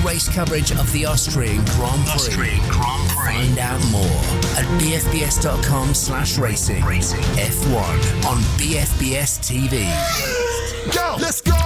race coverage of the Austrian Grand Prix. Find out more at bfbs.com/racing. F1 on BFBS TV. Go, let's go!